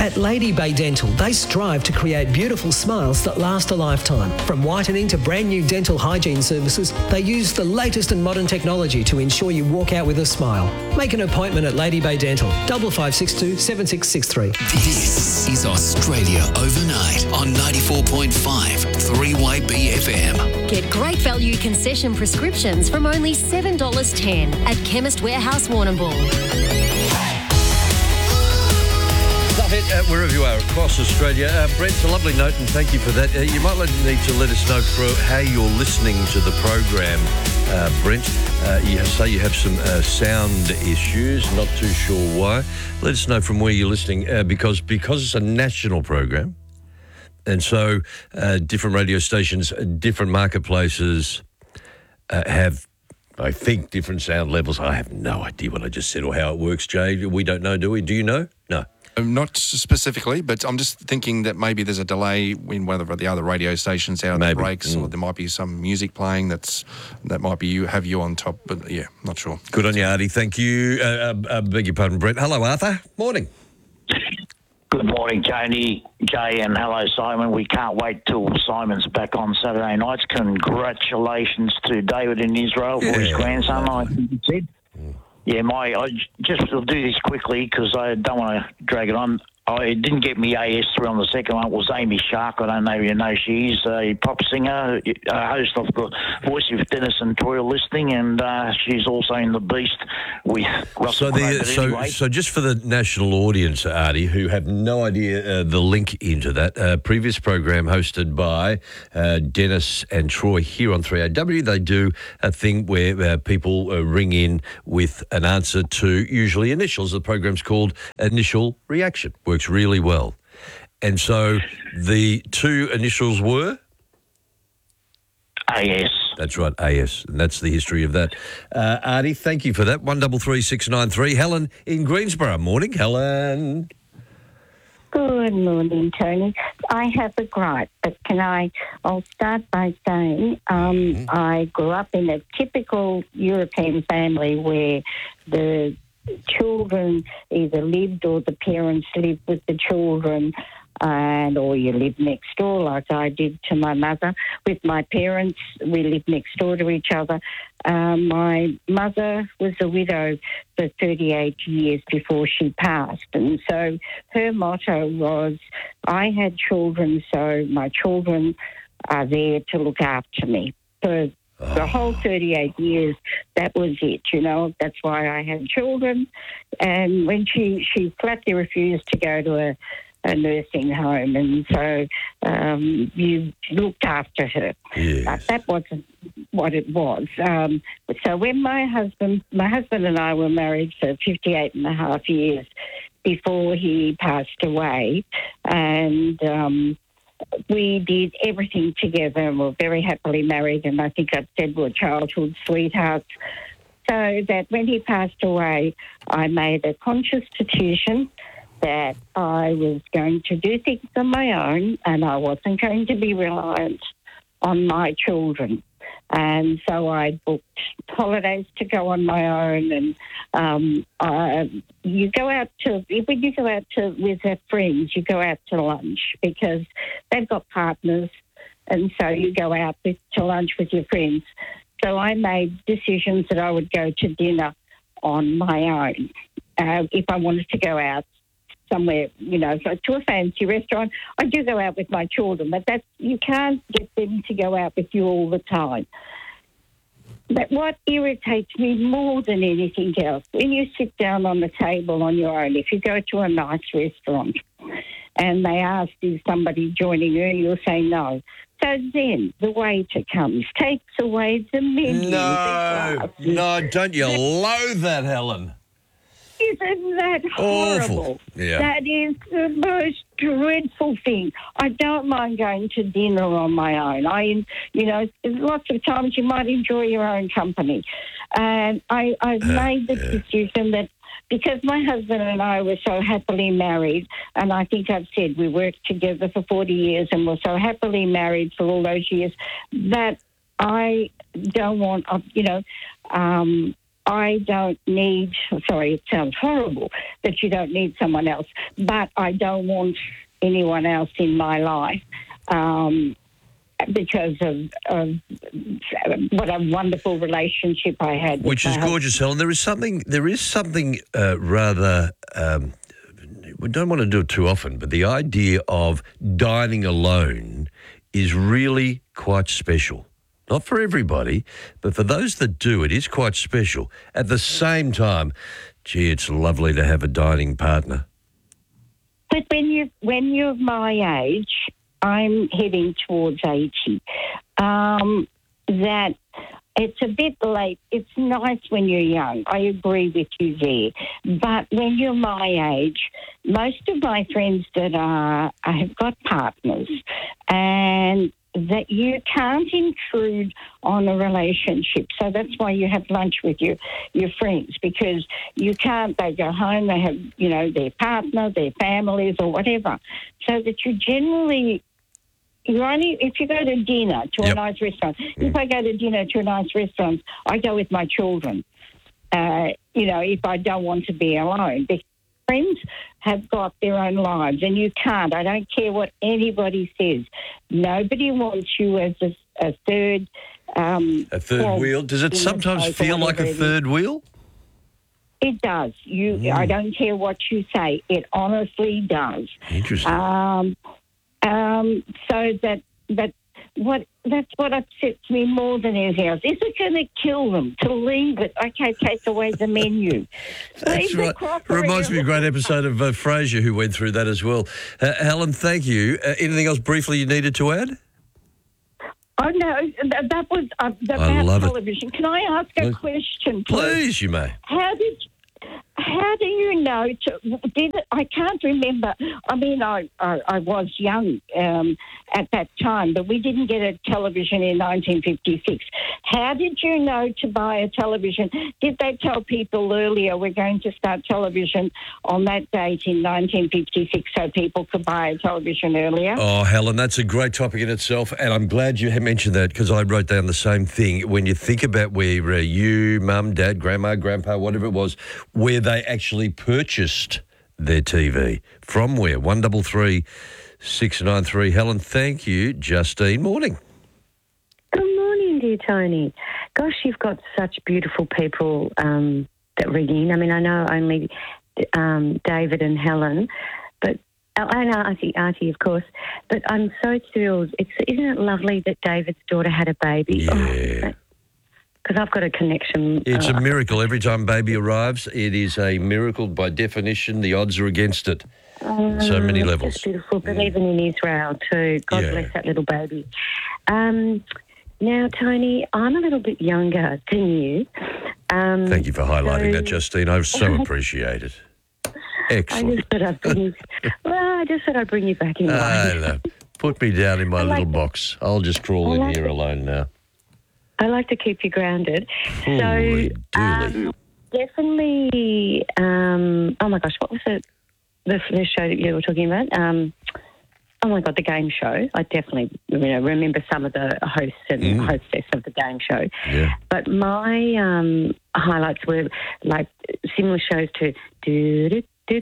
At Lady Bay Dental, they strive to create beautiful smiles that last a lifetime. From whitening to brand new dental hygiene services, they use the latest and modern technology to ensure you walk out with a smile. Make an appointment at Lady Bay Dental, 5562 7663. This is Australia Overnight on 94.5 3YB FM. Get great value concession prescriptions from only $7.10 at Chemist Warehouse Warrnambool. Wherever you are across Australia. Brent's a lovely note, and thank you for that. You might need to let us know how you're listening to the program, Brent. You say you have some sound issues, not too sure why. Let us know from where you're listening, because it's a national program, and so different radio stations, different marketplaces have, I think, different sound levels. I have no idea what I just said or how it works, Jay. We don't know, do we? Do you know? No. Not specifically, but I'm just thinking that maybe there's a delay in whether the other radio stations out of the breaks, or there might be some music playing that might be have you on top. But yeah, not sure. Good on you, Artie. Thank you. Beg your pardon, Brett. Hello, Arthur. Morning. Good morning, Tony, Jay, and hello, Simon. We can't wait till Simon's back on Saturday nights. Congratulations to David in Israel for his grandson, I think he said. Yeah, I just will do this quickly because I don't want to drag it on. I didn't get me AS3 on the second one. It was Amy Shark. I don't know if you know. She's a pop singer, a host of the Voice of Dennis and Troy listening, and she's also in The Beast with Russell Crowe. So just for the national audience, Artie, who have no idea the link into that, previous program hosted by Dennis and Troy here on 3AW, they do a thing where people ring in with an answer to usually initials. The program's called Initial Reaction. Works really well. And so the two initials were? AS. That's right, AS. And that's the history of that. Artie, thank you for that. 133693. Helen in Greensborough. Morning, Helen. Good morning, Tony. I have a gripe, but I'll start by saying I grew up in a typical European family where the children either lived or the parents lived with the children, or you lived next door like I did to my mother. With my parents, we lived next door to each other. My mother was a widow for 38 years before she passed, and so her motto was, I had children, so my children are there to look after me. For the whole 38 years, that was it, That's why I had children. And when she flatly refused to go to a nursing home, and so you looked after her. Yes. But that wasn't what it was. So when my husband and I were married for 58 and a half years before he passed away, and we did everything together and were very happily married, and I think I've said we're childhood sweethearts. So that when he passed away, I made a conscious decision that I was going to do things on my own and I wasn't going to be reliant on my children. And so I booked holidays to go on my own, and when you go out with their friends, you go out to lunch because they've got partners, and so you go out to lunch with your friends. So I made decisions that I would go to dinner on my own. If I wanted to go out somewhere, so to a fancy restaurant, I do go out with my children, but you can't get them to go out with you all the time. But what irritates me more than anything else, when you sit down on the table on your own, if you go to a nice restaurant and they ask, is somebody joining you, you'll say no. So then the waiter comes, takes away the menu. No, don't you loathe that, Helen? Isn't that horrible? Awful. Yeah. That is the most dreadful thing. I don't mind going to dinner on my own. Lots of times you might enjoy your own company. And I've made the decision that because my husband and I were so happily married, and I think I've said we worked together for 40 years and were so happily married for all those years, that I don't want, I don't need, sorry, it sounds horrible, that you don't need someone else, but I don't want anyone else in my life because of what a wonderful relationship I had. Which is gorgeous, Helen. There is something rather... we don't want to do it too often, but the idea of dining alone is really quite special. Not for everybody, but for those that do, it is quite special. At the same time, gee, it's lovely to have a dining partner. But when you're my age, I'm heading towards 80, that it's a bit late. It's nice when you're young. I agree with you there. But when you're my age, most of my friends that have got partners, and that you can't intrude on a relationship. So that's why you have lunch with your friends, because you can't, they go home, they have, their partner, their families or whatever. So that you generally... if you go to dinner to a nice restaurant, if I go to dinner to a nice restaurant, I go with my children, if I don't want to be alone. Because friends have got their own lives and you can't. I don't care what anybody says. Nobody wants you as a third... a third wheel? Does it sometimes feel like a third wheel? It does. I don't care what you say. It honestly does. Interesting. That's what upsets me more than anything else. Is it going to kill them to leave it? Okay, take away the menu. That's right. Reminds me of a great episode of Frasier who went through that as well. Helen, thank you. Anything else briefly you needed to add? Oh, no, that was about television. Can I ask a question, please? Please, you may. How do you know? I can't remember. I mean, I was young at that time, but we didn't get a television in 1956. How did you know to buy a television? Did they tell people earlier we're going to start television on that date in 1956 so people could buy a television earlier? Oh, Helen, that's a great topic in itself, and I'm glad you mentioned that because I wrote down the same thing. When you think about where you, Mum, Dad, Grandma, Grandpa, whatever it was, where they actually purchased their TV. From where? 133 693. Helen, thank you. Justine, morning. Good morning, dear Tony. Gosh, you've got such beautiful people that ring in. I mean, I know only David and Helen, but I know Artie, of course. But I'm so thrilled. Isn't it lovely that David's daughter had a baby? Yeah. Because I've got a connection. It's a miracle. Every time baby arrives, it is a miracle. By definition, the odds are against it. So many levels. It's beautiful, but even in Israel too. God bless that little baby. Now, Tony, I'm a little bit younger than you. Thank you for highlighting that, Justine. I so appreciate it. Excellent. I just thought I'd bring you back in line. No. Put me down in my little box. I'll just crawl in here alone now. I like to keep you grounded. Holy definitely, oh my gosh, what was it? The show that you were talking about? Oh my God, the game show. I definitely remember some of the hosts and hostess of the game show. Yeah. But my highlights were like similar shows to Well,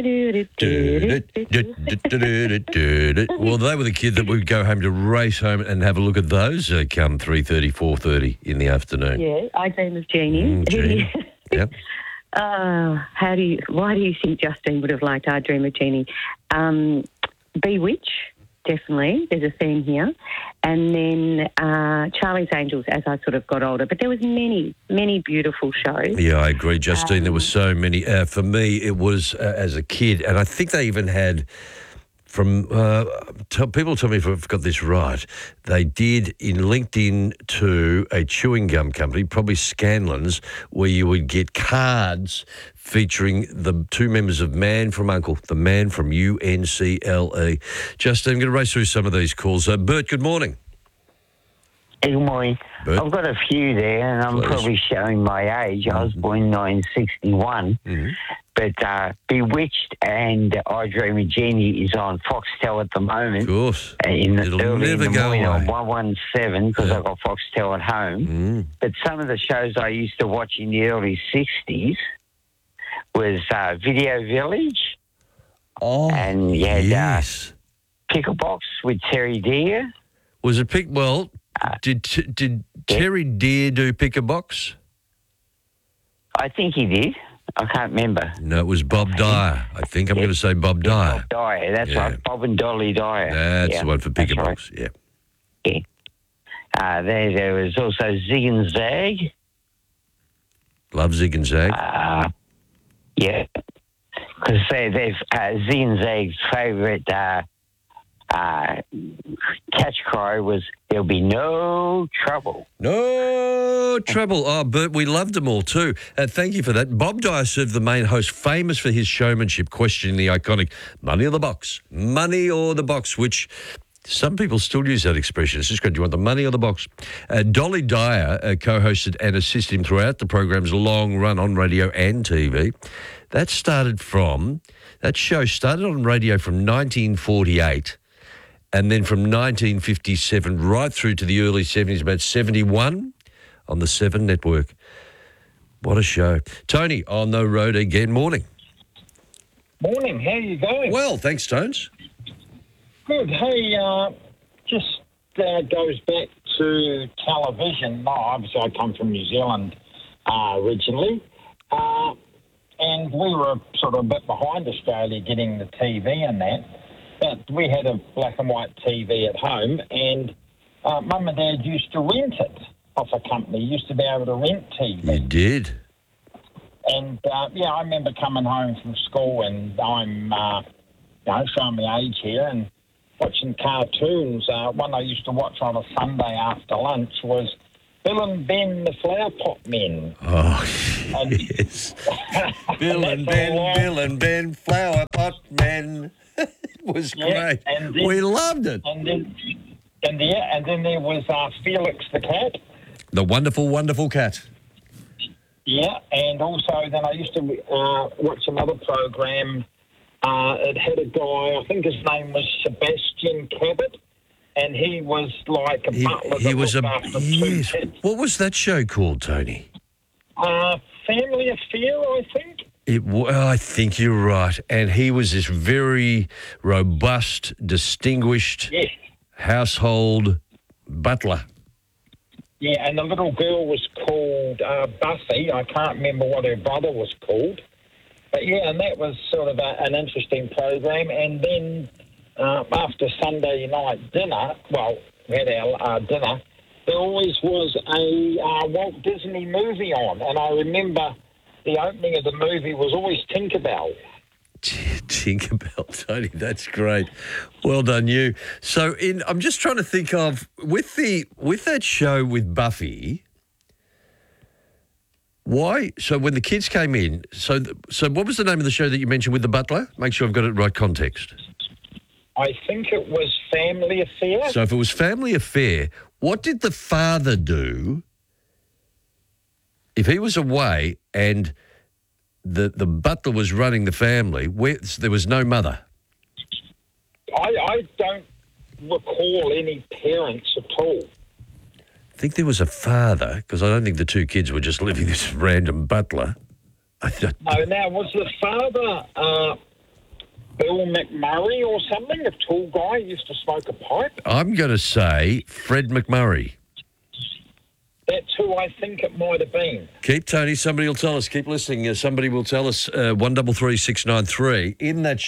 they were the kids that would go home to race home and have a look at those come 3:30, 4:30 in the afternoon. Yeah, I Dream of Jeannie. Jeannie. Yep. Why do you think Justine would have liked I Dream of Jeannie? Bewitch, definitely. There's a theme here. And then Charlie's Angels as I sort of got older. But there was many, many beautiful shows. Yeah, I agree, Justine. There were so many. For me, it was as a kid, and I think they even had... people tell me if I've got this right, they did linked in to a chewing gum company, probably Scanlon's, where you would get cards featuring the two members of Man from Uncle, the Man from UNCLE. Justine, I'm going to race through some of these calls. Bert, good morning. Good morning. Bert? I've got a few there, and I'm Please. probably showing my age. I was born in 1961. But Bewitched and I Dream of Jeannie is on Foxtel at the moment. Of course. It'll It'll never go away. on 117 because I've got Foxtel at home. But some of the shows I used to watch in the early 60s was Video Village. Oh, And you had yes. Picklebox with Terry Deer. Was it did Terry Deer do Pick a Box? I think he did. I can't remember. No, it was Bob Dyer. I think I'm going to say Bob Dyer. Bob Dyer, that's Yeah. right. Bob and Dolly Dyer. That's Yeah, the one for Pick a that's Box. Yeah. right. Yeah. There was also Zig and Zag. Love Zig and Zag. Yeah. Because they've Zig and Zag's favourite catch cry was, "There'll be no trouble." No trouble. Oh, Bert, we loved them all too. Thank you for that. Bob Dyer served the main host, famous for his showmanship, questioning the iconic money or the box, which some people still use that expression. It's just good. Do you want the money or the box? Dolly Dyer co-hosted and assisted him throughout the program's long run on radio and TV. That show started on radio from 1948. And then from 1957 right through to the early 70s, about 71 on the 7 Network. What a show. Tony on the road again. Morning. Morning. How are you going? Well, thanks, Tones. Good. Hey, just goes back to television. Obviously, I come from New Zealand originally. And we were sort of a bit behind Australia getting the TV and that. But we had a black and white TV at home, and Mum and Dad used to rent it off a company. Used to be able to rent TV. You did? And, I remember coming home from school, and I'm, showing my age here, and watching cartoons. One I used to watch on a Sunday after lunch was Bill and Ben, the Flower Pot Men. Oh, yes. Bill and Ben, Flower Pot Men. It was great. And then, we loved it. And then there was Felix the Cat. The wonderful, wonderful cat. Yeah, and also then I used to watch another program. It had a guy, I think his name was Sebastian Cabot, and he was like a butler. He was after two yes. kids. What was that show called, Tony? Family Affair, I think. I think you're right. And he was this very robust, distinguished household butler. Yeah, and the little girl was called Buffy. I can't remember what her brother was called. But, and that was sort of an interesting program. And then after Sunday night dinner, we had our dinner, there always was a Walt Disney movie on. And I remember the opening of the movie was always Tinkerbell. Tinkerbell, Tony, that's great. Well done, you. So, I'm just trying to think of with that show with Buffy. Why? So when the kids came in, so what was the name of the show that you mentioned with the butler? Make sure I've got it right context. I think it was Family Affair. So if it was Family Affair, what did the father do if he was away and the butler was running the family, where there was no mother? I don't recall any parents at all. I think there was a father, because I don't think the two kids were just living this random butler. Now, was the father Bill McMurray or something, a tall guy who used to smoke a pipe? I'm going to say Fred McMurray. That's who I think it might have been. Keep, Tony. Somebody will tell us. Keep listening. Somebody will tell us. 133693. In that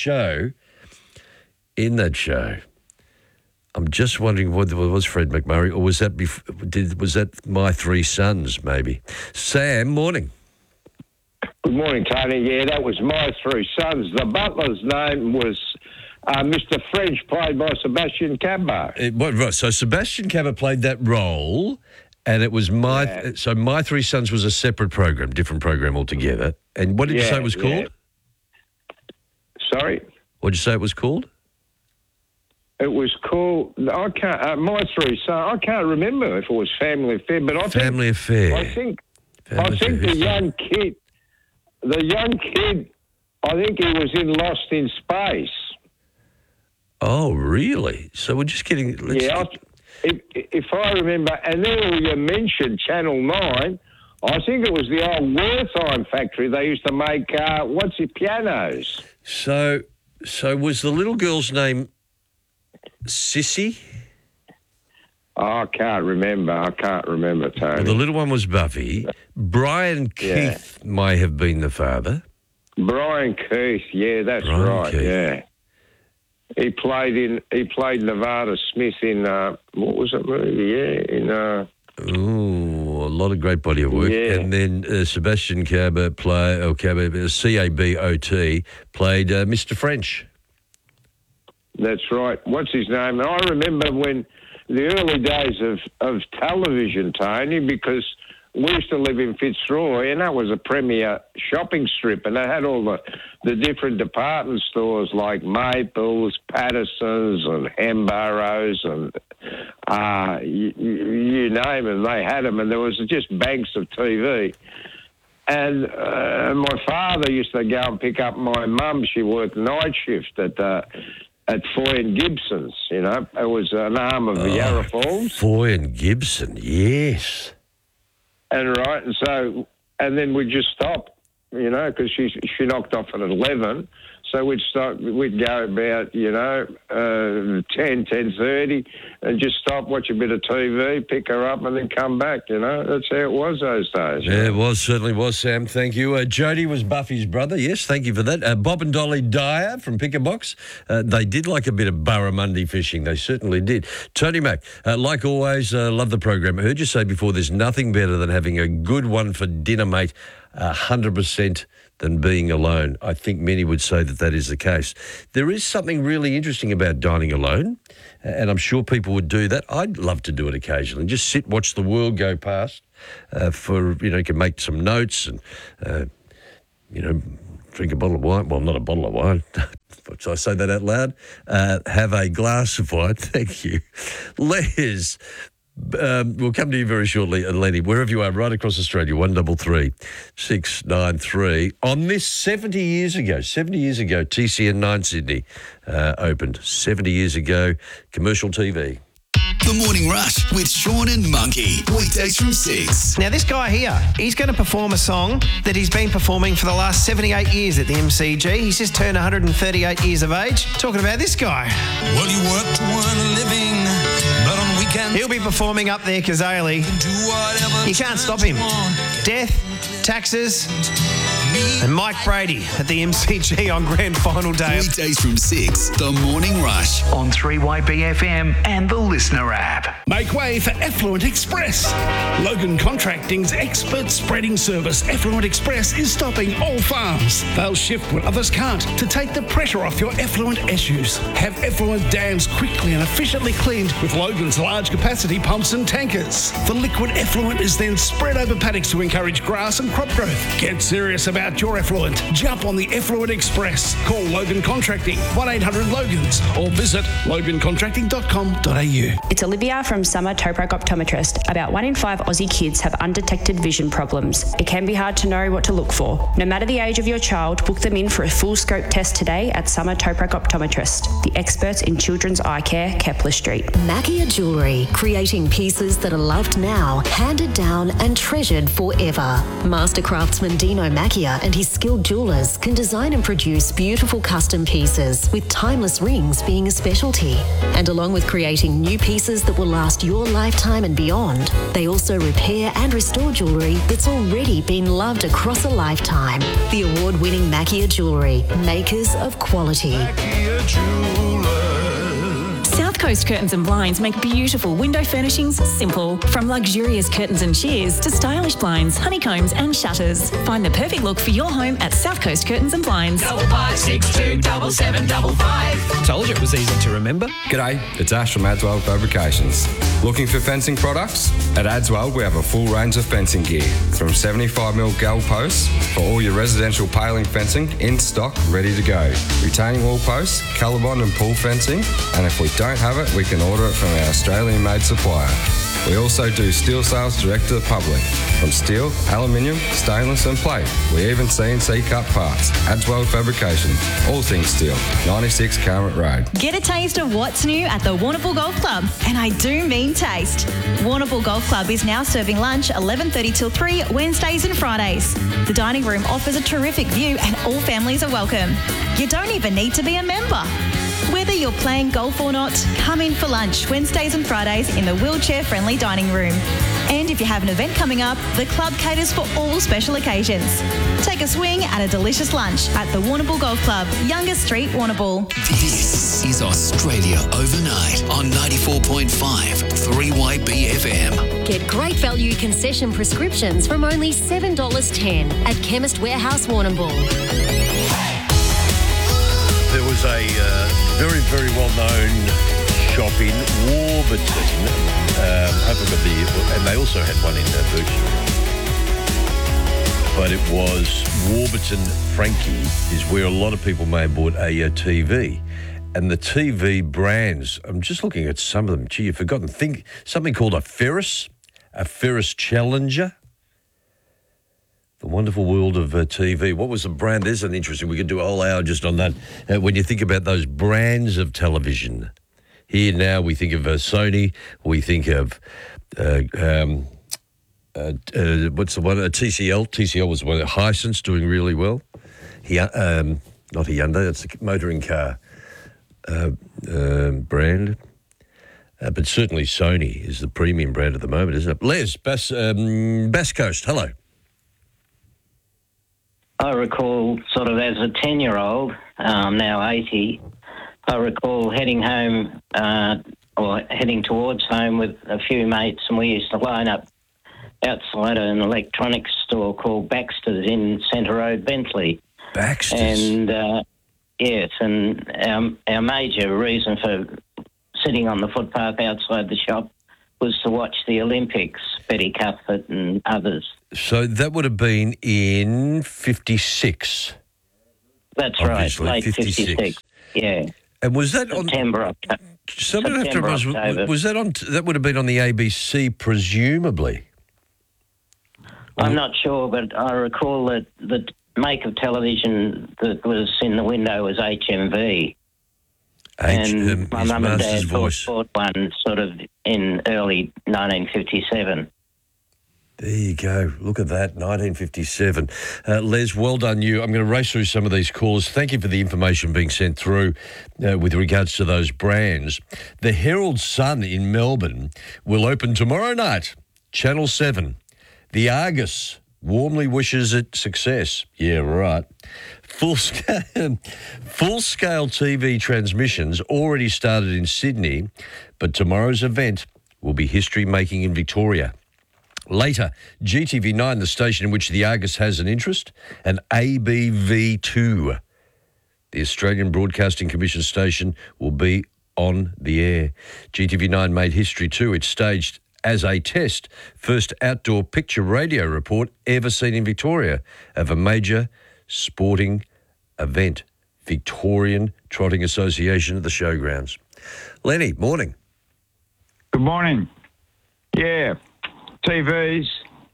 show, I'm just wondering whether it was Fred McMurray or was that was that My Three Sons? Maybe. Sam, morning. Good morning, Tony. Yeah, that was My Three Sons. The butler's name was Mr. French, played by Sebastian Cabot. Right. So Sebastian Cabot played that role. And it was My Three Sons was a separate program, different program altogether. And what did you say it was called? Sorry? What did you say it was called? It was called. I can't. My three sons. I can't remember if it was Family Affair, but I Family Affair. I think the young kid. I think he was in Lost in Space. Oh, really? So we're just getting... If I remember, and then you mentioned Channel 9, I think it was the old Wertheim factory. They used to make, pianos. So was the little girl's name Sissy? Oh, I can't remember, Tony. Well, the little one was Buffy. Brian Keith may have been the father. Brian Keith, yeah, that's Brian right, Keith. yeah. He played Nevada Smith in what was that movie? Yeah, a lot of great body of work. Yeah. And then Sebastian Cabot Cabot, C-A-B-O-T, played Mr. French. That's right. What's his name? And I remember when the early days of television, Tony, because we used to live in Fitzroy, and that was a premier shopping strip, and they had all the different department stores like Maples, Patterson's, and Hamburrows, and you name them, they had them, and there was just banks of TV. And my father used to go and pick up my mum. She worked night shift at Foy and Gibson's, you know. It was an arm of the Yarra Falls. Foy and Gibson, yes. And and then we'd just stop, you know, because she knocked off at 11. So we'd go about, 10:30, and just stop, watch a bit of TV, pick her up, and then come back, you know. That's how it was those days. Yeah, it was, certainly was, Sam. Thank you. Jody was Buffy's brother. Yes, thank you for that. Bob and Dolly Dyer from Pickerbox. They did like a bit of barramundi fishing. They certainly did. Tony Mack, like always, love the program. I heard you say before there's nothing better than having a good one for dinner, mate. 100% than being alone. I think many would say that is the case. There is something really interesting about dining alone, and I'm sure people would do that. I'd love to do it occasionally. Just sit, watch the world go past. You can make some notes and, drink a bottle of wine. Well, not a bottle of wine. Should I say that out loud? Have a glass of wine. Thank you. Les, we'll come to you very shortly, and Lenny, wherever you are, right across Australia, 133 693. On this 70 years ago, TCN 9 Sydney opened. 70 years ago, commercial TV. The Morning Rush with Sean and Monkey. Weekdays from 6. Now, this guy here, he's going to perform a song that he's been performing for the last 78 years at the MCG. He's just turned 138 years of age. Talking about this guy. Well, you work to earn a living, but on weekends... He'll be performing up there, Kazali. You can't stop him. Death, taxes, and Mike Brady at the MCG on Grand Final Day. Weekdays from 6, The Morning Rush. On 3YBFM and the Listener app. Make way for Effluent Express. Logan Contracting's expert spreading service, Effluent Express, is stopping all farms. They'll shift when others can't to take the pressure off your effluent issues. Have effluent dams quickly and efficiently cleaned with Logan's large capacity pumps and tankers. The liquid effluent is then spread over paddocks to encourage grass and crop growth. Get serious about your effluent. Jump on the Effluent Express. Call Logan Contracting, 1-800-LOGANS, or visit logancontracting.com.au. It's Olivia from Summer Toprac Optometrist. About 1 in 5 Aussie kids have undetected vision problems. It can be hard to know what to look for. No matter the age of your child, book them in for a full scope test today at Summer Toprac Optometrist, the experts in children's eye care, Kepler Street. Mackia Jewellery, creating pieces that are loved now, handed down and treasured forever. Master craftsman Dino Mackia and his skilled jewellers can design and produce beautiful custom pieces, with timeless rings being a specialty. And along with creating new pieces that will last your lifetime and beyond, they also repair and restore jewellery that's already been loved across a lifetime. The award-winning Mackia Jewellery, makers of quality. South Coast Curtains and Blinds make beautiful window furnishings simple. From luxurious curtains and shears to stylish blinds, honeycombs and shutters. Find the perfect look for your home at South Coast Curtains and Blinds. 5562 7755. Told you it was easy to remember. G'day, it's Ash from Adswell Fabrications. Looking for fencing products? At Adswell, we have a full range of fencing gear, from 75mm gal posts for all your residential paling fencing in stock, ready to go. Retaining wall posts, Colorbond and pool fencing, and if we don't have it, we can order it from our Australian-made supplier. We also do steel sales direct to the public, from steel, aluminium, stainless and plate. We even CNC cut parts. Adswell Fabrication, all things steel, 96 Carmet Road. Get a taste of what's new at the Warrnambool Golf Club, and I do mean taste. Warrnambool Golf Club is now serving lunch 11:30 till 3 Wednesdays and Fridays. The dining room offers a terrific view and all families are welcome. You don't even need to be a member. Whether you're playing golf or not, come in for lunch Wednesdays and Fridays in the wheelchair-friendly dining room. And if you have an event coming up, the club caters for all special occasions. Take a swing at a delicious lunch at the Warrnambool Golf Club, Youngest Street, Warrnambool. This is Australia Overnight on 94.5 3YB FM. Get great value concession prescriptions from only $7.10 at Chemist Warehouse Warrnambool. There was a very, very well-known shop in Warburton. I forgot and they also had one in Boot Street. But it was Warburton Frankie is where a lot of people may have bought a TV. And the TV brands, I'm just looking at some of them. Gee, you've forgotten. Think something called a Ferris Challenger. The wonderful world of TV. What was the brand? There's an interesting. We could do a whole hour just on that. When you think about those brands of television, here now we think of Sony. We think of what's the one? TCL. TCL was one. Hisense doing really well. Not Hyundai. That's a motoring car brand. But certainly Sony is the premium brand at the moment, isn't it? Les, Bass Coast. Hello. I recall sort of as a 10-year-old, now 80, I recall heading home or heading towards home with a few mates, and we used to line up outside an electronics store called Baxter's in Centre Road, Bentley. Baxter's? And, yes, and our major reason for sitting on the footpath outside the shop was to watch the Olympics, Betty Cuthbert and others. So that would have been in 56. That's obviously, right, late 56. Yeah. And was that September, October? Was that on? That would have been on the ABC, presumably. I'm not sure, but I recall that the make of television that was in the window was HMV. And my mum and dad bought one sort of in early 1957. There you go. Look at that, 1957. Les, well done you. I'm going to race through some of these calls. Thank you for the information being sent through with regards to those brands. The Herald Sun in Melbourne will open tomorrow night, Channel 7. The Argus warmly wishes it success. Yeah, right. Full-scale TV transmissions already started in Sydney, but tomorrow's event will be history-making in Victoria. Later, GTV9, the station in which the Argus has an interest, and ABV2, the Australian Broadcasting Commission station, will be on the air. GTV9 made history too. It staged as a test first outdoor picture radio report ever seen in Victoria of a major sporting event, Victorian Trotting Association at the showgrounds. Lenny, morning. Good morning. Yeah, TVs.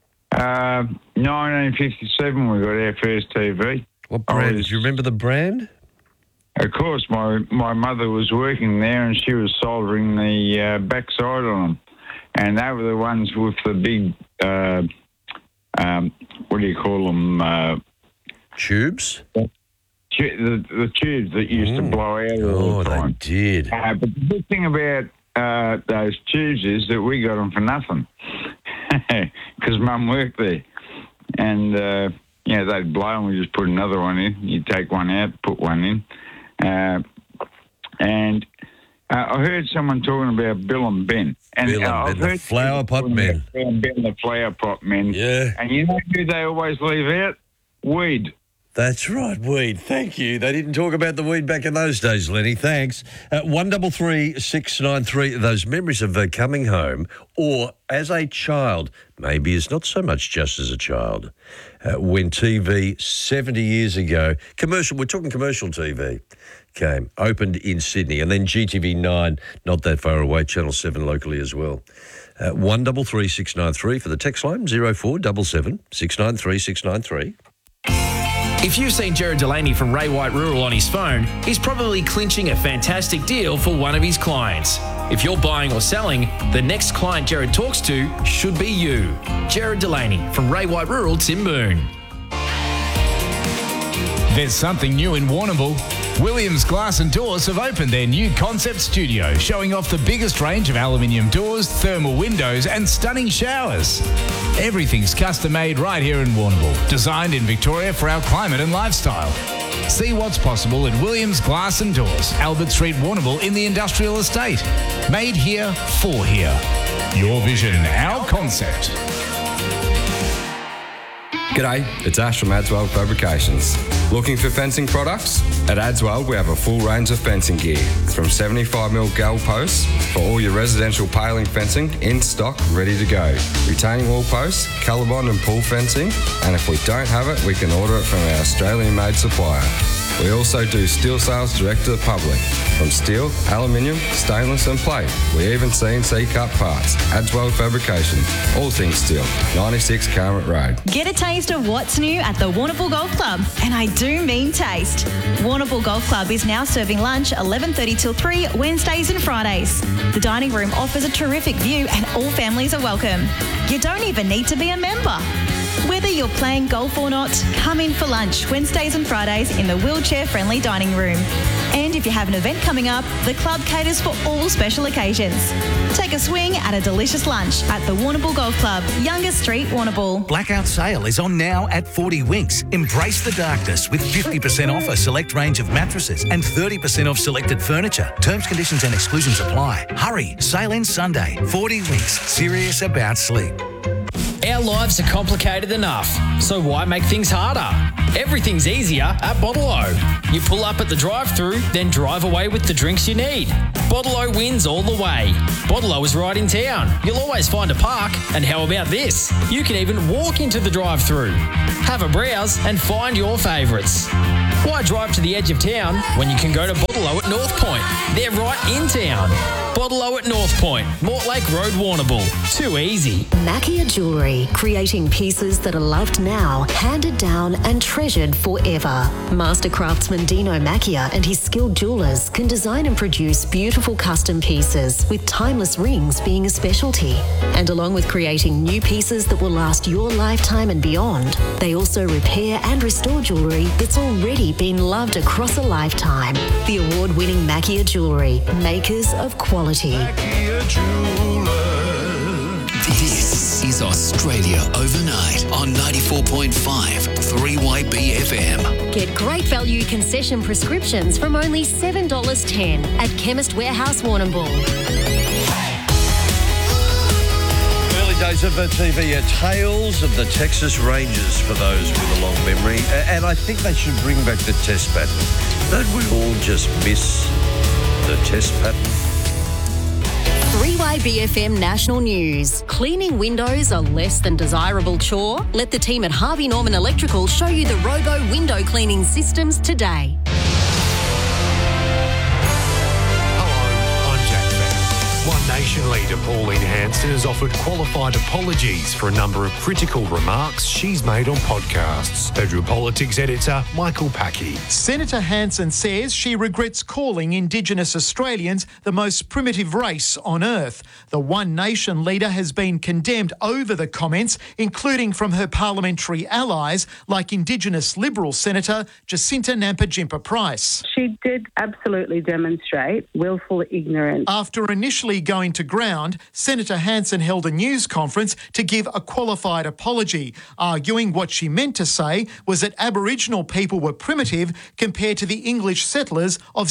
1957 we got our first TV. What brand? Do you remember the brand? Of course, my mother was working there and she was soldering the backside on them. And they were the ones with the big, what do you call them? Tubes? The tubes that used to blow out all the time. They did. But the big thing about those tubes is that we got them for nothing because Mum worked there. And, they'd blow and we just put another one in. You'd take one out, put one in. And I heard someone talking about Bill and Ben. And Bill and I've Ben, heard the flower pot men. Bill and Ben, the flower pot men. Yeah. And you know who they always leave out? Weed. That's right, weed. Thank you. They didn't talk about the weed back in those days, Lenny. Thanks. 133 693. Those memories of coming home, or as a child, maybe it's not so much just as a child, when TV 70 years ago, we're talking commercial TV, opened in Sydney, and then GTV9, not that far away, Channel 7 locally as well. 133 693 for the text line, 0477 693 693. If you've seen Jared Delaney from Ray White Rural on his phone, he's probably clinching a fantastic deal for one of his clients. If you're buying or selling, the next client Jared talks to should be you. Jared Delaney from Ray White Rural, Timboon. There's something new in Warrnambool. Williams Glass and Doors have opened their new concept studio, showing off the biggest range of aluminium doors, thermal windows and stunning showers. Everything's custom made right here in Warrnambool, designed in Victoria for our climate and lifestyle. See what's possible at Williams Glass and Doors, Albert Street, Warrnambool in the Industrial Estate. Made here for here. Your vision, our concept. G'day, it's Ash from Adswell Fabrications. Looking for fencing products? At Adswell, we have a full range of fencing gear, from 75mm gal posts for all your residential paling fencing in stock, ready to go. Retaining wall posts, Colorbond and pool fencing, and if we don't have it, we can order it from our Australian-made supplier. We also do steel sales direct to the public, from steel, aluminium, stainless and plate. We even CNC cut parts. Adswell Fabrication, all things steel, 96 Carmet Road. Get a taste of what's new at the Warrnambool Golf Club, and I do mean taste. Warrnambool Golf Club is now serving lunch 11:30 till 3 Wednesdays and Fridays. The dining room offers a terrific view and all families are welcome. You don't even need to be a member. Whether you're playing golf or not, come in for lunch Wednesdays and Fridays in the wheelchair-friendly dining room. And if you have an event coming up, the club caters for all special occasions. Take a swing at a delicious lunch at the Warrnambool Golf Club, Youngest Street, Warrnambool. Blackout sale is on now at 40 Winks. Embrace the darkness with 50% off a select range of mattresses and 30% off selected furniture. Terms, conditions and exclusions apply. Hurry, sale ends Sunday. 40 Winks, serious about sleep. Our lives are complicated enough, so why make things harder? Everything's easier at Bottle-O. You pull up at the drive-thru, then drive away with the drinks you need. Bottle-O wins all the way. Bottle-O is right in town. You'll always find a park, and how about this? You can even walk into the drive-thru. Have a browse and find your favourites. Why drive to the edge of town when you can go to Bottle-O at North Point? They're right in town. Bottle-O at North Point, Mortlake Road, Warrnambool. Too easy. Mackia Jewellery, creating pieces that are loved now, handed down and treasured forever. Master craftsman Dino Mackia and his skilled jewellers can design and produce beautiful custom pieces, with timeless rings being a specialty. And along with creating new pieces that will last your lifetime and beyond, they also repair and restore jewellery that's already been loved across a lifetime. The award-winning Mackia Jewellery, makers of quality. This is Australia Overnight on 94.5 3YB FM. Get great value concession prescriptions from only $7.10 at Chemist Warehouse, Warrnambool. Early days of TV, Tales of the Texas Rangers for those with a long memory. And I think they should bring back the test pattern. Don't we all just miss the test pattern? 3YBFM National News. Cleaning windows a less than desirable chore? Let the team at Harvey Norman Electrical show you the Robo window cleaning systems today. One Nation leader Pauline Hanson has offered qualified apologies for a number of critical remarks she's made on podcasts. Federal Politics editor Michael Packey. Senator Hanson says she regrets calling Indigenous Australians the most primitive race on earth. The One Nation leader has been condemned over the comments, including from her parliamentary allies like Indigenous Liberal Senator Jacinta Nampijinpa-Price. She did absolutely demonstrate willful ignorance. After initially going to ground round, Senator Hanson held a news conference to give a qualified apology, arguing what she meant to say was that Aboriginal people were primitive compared to the English settlers of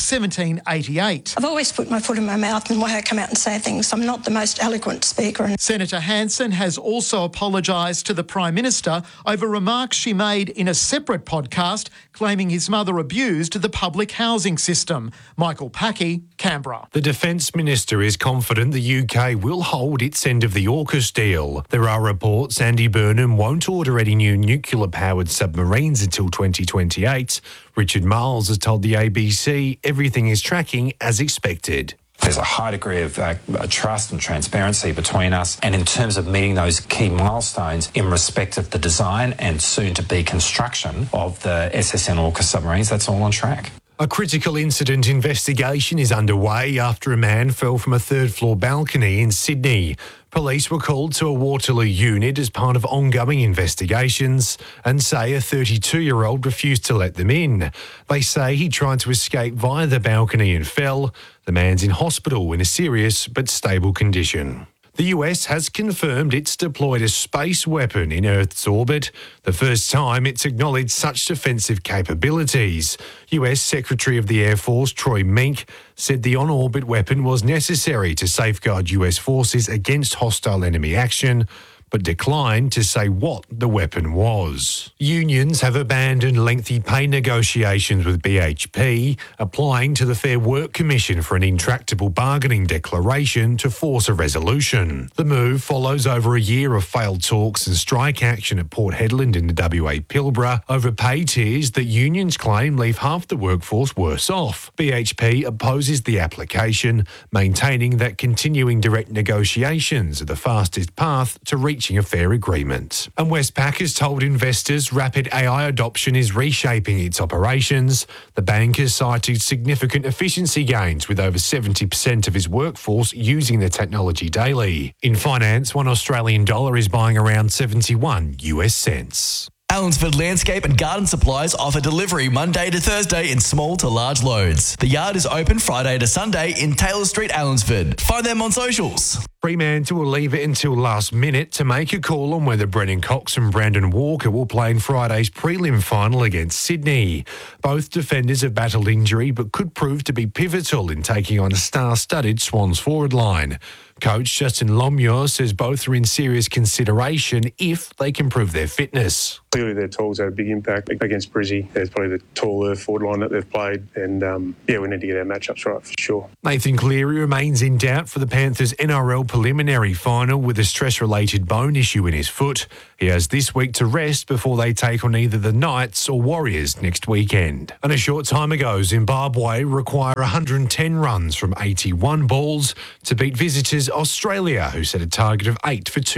1788. I've always put my foot in my mouth in the way I come out and say things. I'm not the most eloquent speaker. Senator Hanson has also apologised to the Prime Minister over remarks she made in a separate podcast claiming his mother abused the public housing system. Michael Packey, Canberra. The Defence Minister is confident the UK will hold its end of the AUKUS deal. There are reports Andy Burnham won't order any new nuclear-powered submarines until 2028. Richard Miles has told the ABC everything is tracking as expected. There's a high degree of trust and transparency between us, and in terms of meeting those key milestones in respect of the design and soon-to-be construction of the SSN AUKUS submarines, that's all on track. A critical incident investigation is underway after a man fell from a third-floor balcony in Sydney. Police were called to a Waterloo unit as part of ongoing investigations and say a 32-year-old refused to let them in. They say he tried to escape via the balcony and fell. The man's in hospital in a serious but stable condition. The US has confirmed it's deployed a space weapon in Earth's orbit, the first time it's acknowledged such defensive capabilities. US Secretary of the Air Force Troy Mink said the on-orbit weapon was necessary to safeguard US forces against hostile enemy action, but declined to say what the weapon was. Unions have abandoned lengthy pay negotiations with BHP, applying to the Fair Work Commission for an intractable bargaining declaration to force a resolution. The move follows over a year of failed talks and strike action at Port Hedland in the WA Pilbara over pay tiers that unions claim leave half the workforce worse off. BHP opposes the application, maintaining that continuing direct negotiations are the fastest path to reaching a fair agreement. And Westpac has told investors rapid AI adoption is reshaping its operations. The bank has cited significant efficiency gains with over 70% of its workforce using the technology daily. In finance, $1 Australian is buying around 71 US cents. Allensford Landscape and Garden Supplies offer delivery Monday to Thursday in small to large loads. The yard is open Friday to Sunday in Taylor Street, Allensford. Find them on socials. Fremantle will leave it until last minute to make a call on whether Brennan Cox and Brandon Walker will play in Friday's prelim final against Sydney. Both defenders have battled injury but could prove to be pivotal in taking on a star-studded Swans forward line. Coach Justin Lomure says both are in serious consideration if they can prove their fitness. Clearly their tools had a big impact against Brizzy. It's probably the taller forward line that they've played, and we need to get our matchups right for sure. Nathan Cleary remains in doubt for the Panthers' NRL preliminary final with a stress-related bone issue in his foot. He has this week to rest before they take on either the Knights or Warriors next weekend. And a short time ago, Zimbabwe require 110 runs from 81 balls to beat visitors Australia, who set a target of 8 for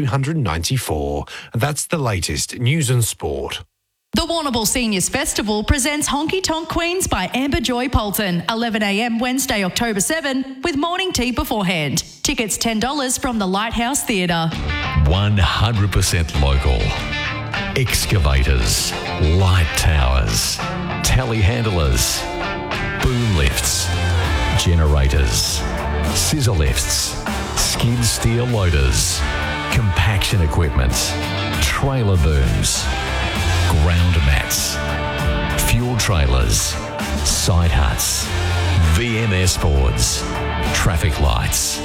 294. That's the latest news and sport. The Warrnambool Seniors Festival presents Honky Tonk Queens by Amber Joy Polton, 11 a.m. Wednesday, October 7, with morning tea beforehand. Tickets $10 from the Lighthouse Theatre. 100% local. Excavators, light towers, telehandlers, boom lifts, generators, scissor lifts, skid steer loaders, compaction equipment, trailer booms, ground mats, fuel trailers, side huts, VMS boards, traffic lights.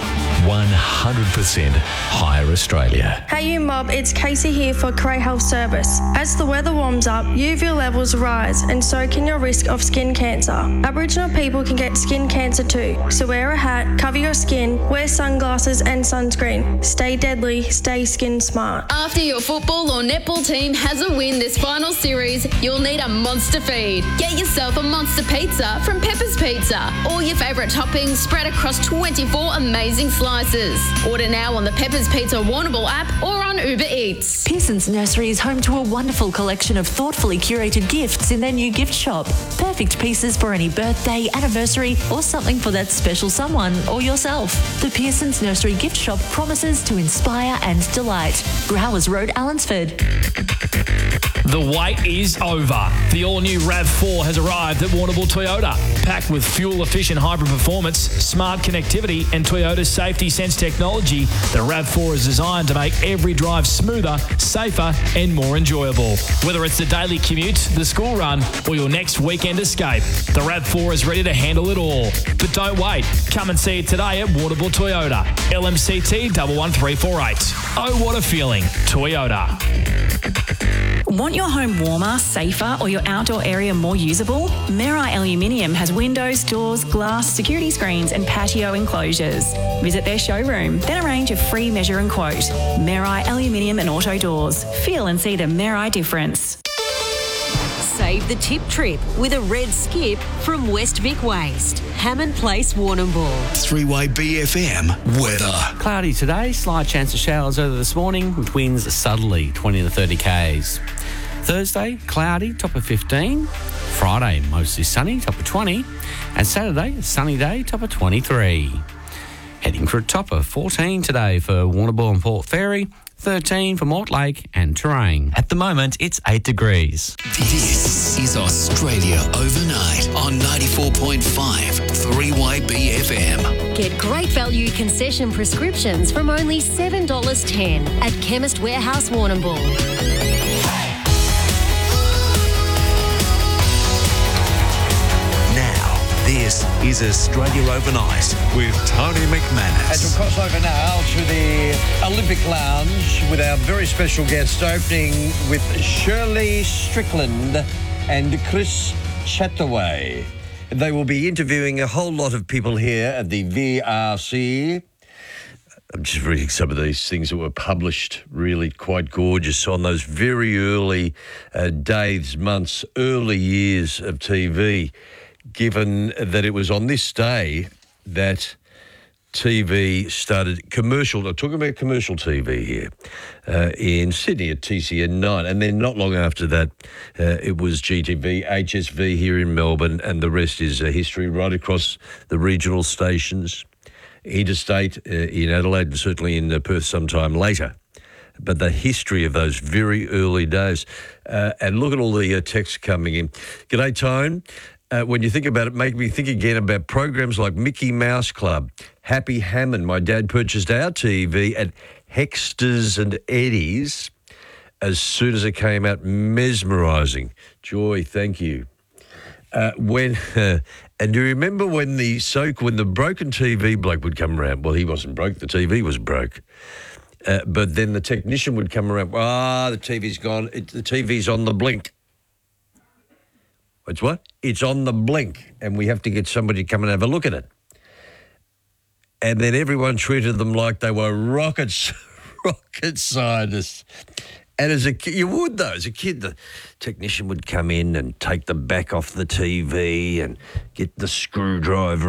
100% Hire Australia. Hey you mob, it's Casey here for Cray Health Service. As the weather warms up, UV levels rise and so can your risk of skin cancer. Aboriginal people can get skin cancer too, so wear a hat, cover your skin, wear sunglasses and sunscreen. Stay deadly, stay skin smart. After your football or netball team has a win this final series, you'll need a monster feed. Get yourself a monster pizza from Pepper's Pizza. All your favourite toppings spread across 24 amazing slices. Order now on the Pepper's Pizza Warrnambool app or on Uber Eats. Pearson's Nursery is home to a wonderful collection of thoughtfully curated gifts in their new gift shop. Perfect pieces for any birthday, anniversary, or something for that special someone or yourself. The Pearson's Nursery gift shop promises to inspire and delight. Growers Road, Allensford. The wait is over. The all-new RAV4 has arrived at Warrnambool Toyota, packed with fuel-efficient efficient hybrid performance, smart connectivity, and Toyota's Safety Sense technology, the RAV4 is designed to make every drive smoother, safer, and more enjoyable. Whether it's the daily commute, the school run, or your next weekend escape, the RAV4 is ready to handle it all. But don't wait. Come and see it today at Warrnambool Toyota. LMCT 11348. Oh, what a feeling. Toyota. Want your home warmer, safer, or your outdoor area more usable? Merai Aluminium has windows, doors, glass, security screens, and patio enclosures. Visit their showroom, then arrange a free measure and quote. Merai Aluminium and Auto Doors. Feel and see the Merai difference. Save the tip trip with a red skip from West Vic Waste. Hammond Place, Warrnambool. 3-Way BFM weather. Cloudy today, slight chance of showers early this morning with winds southerly 20 to 30 k's. Thursday, cloudy, top of 15. Friday, mostly sunny, top of 20. And Saturday, a sunny day, top of 23. Heading for a top of 14 today for Warrnambool and Port Fairy. 13 for Mortlake and Terrain. At the moment, it's 8 degrees. This is Australia Overnight on 94.5 3-Way BFM. Get great value concession prescriptions from only $7.10 at Chemist Warehouse, Warrnambool. This is Australia Overnight with Tony McManus. As we cross over now to the Olympic Lounge with our very special guest, opening with Shirley Strickland and Chris Chataway. They will be interviewing a whole lot of people here at the VRC. I'm just reading some of these things that were published, really quite gorgeous, on those very early days, months, early years of TV. Given that it was on this day that TV started commercial, I'm talking about commercial TV here, in Sydney at TCN 9. And then not long after that, it was GTV, HSV here in Melbourne, and the rest is history right across the regional stations, interstate in Adelaide and certainly in Perth sometime later. But the history of those very early days. And look at all the texts coming in. G'day, Tone. When you think about it, make me think again about programs like Mickey Mouse Club, Happy Hammond. My dad purchased our TV at Hexter's and Eddie's as soon as it came out. Mesmerising. Joy, thank you. And do you remember when the broken TV bloke would come around? Well, he wasn't broke. The TV was broke. But then the technician would come around. The TV's gone. The TV's on the blink. It's what? It's on the blink, and we have to get somebody to come and have a look at it. And then everyone treated them like they were rocket scientists. And as a kid, you would though. As a kid, the technician would come in and take the back off the TV and get the screwdriver